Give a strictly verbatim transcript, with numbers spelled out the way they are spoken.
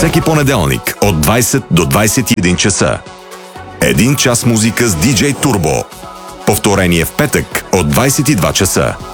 всеки понеделник от двайсет до двайсет и един часа. Един час музика с диджей Турбо. Повторение в петък от двайсет и два часа.